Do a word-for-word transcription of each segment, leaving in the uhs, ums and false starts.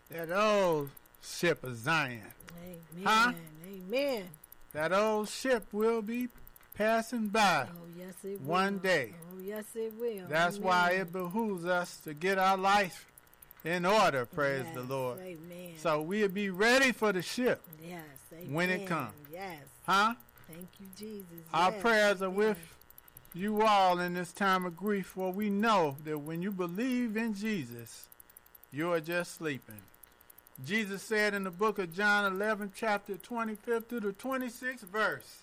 That old ship of Zion. Amen. Huh? Amen. That old ship will be passing by Oh, yes, it will. one day. Oh, yes, it will. That's Amen. why it behooves us to get our life in order, praise yes, the Lord. Amen. So we'll be ready for the ship yes, amen. when it comes. Yes. Huh? Thank you, Jesus. Our yes, prayers are amen. with you all in this time of grief, for we know that when you believe in Jesus, you are just sleeping. Jesus said in the book of John eleven, chapter twenty-fifth through the twenty-sixth verse,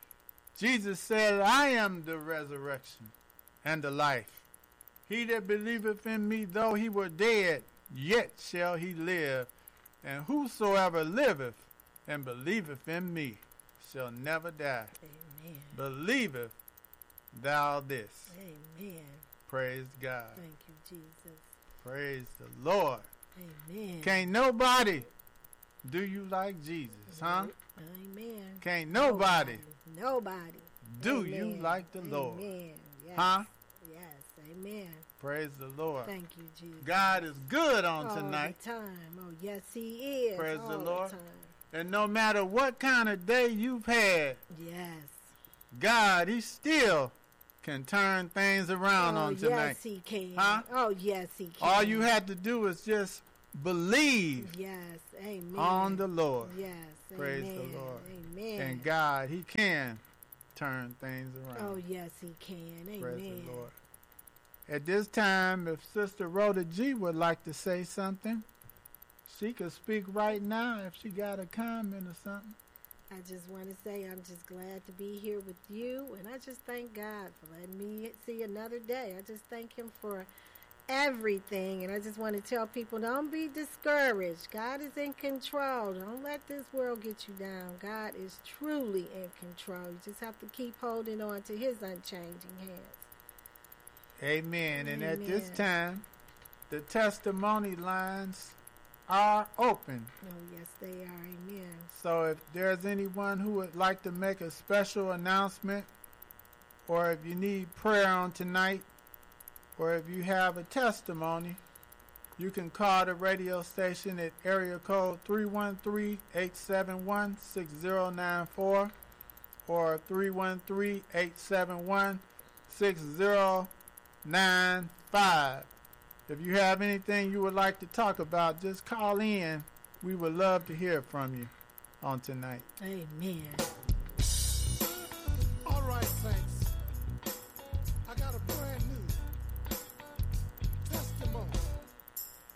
Jesus said, I am the resurrection and the life. He that believeth in me, though he were dead, yet shall he live. And whosoever liveth and believeth in me shall never die. Amen. Believeth thou this. Amen. Praise God. Thank you, Jesus. Praise the Lord. Amen. Can't nobody do you like Jesus, huh? Amen. Can't nobody Nobody. do Amen. you like the Lord, Amen. Yes. huh? Yes. Amen. Praise the Lord. Thank you, Jesus. God is good on all tonight. the time. Oh, yes, He is. Praise all the Lord. time. And no matter what kind of day you've had, Yes. God, He still can turn things around oh, on tonight. Yes, He can. Huh? Oh, yes, He can. All you have to do is just believe Yes. Amen. on the Lord. Yes. Praise Amen. the Lord. Amen. And God, He can turn things around. Oh, yes, He can. Amen. Praise the Lord. At this time, if Sister Rhoda G would like to say something, she could speak right now if she got a comment or something. I just want to say I'm just glad to be here with you, and I just thank God for letting me see another day. I just thank Him for everything, and I just want to tell people, don't be discouraged. God is in control. Don't let this world get you down. God is truly in control. You just have to keep holding on to His unchanging hands. Amen. And at this Amen. time, the testimony lines are open. Oh, yes, they are. Amen. So if there's anyone who would like to make a special announcement, or if you need prayer on tonight, or if you have a testimony, you can call the radio station at area code three one three, eight seven one, six zero nine four or three one three, eight seven one, six zero nine five. If you have anything you would like to talk about, just call in. We would love to hear from you on tonight. Amen.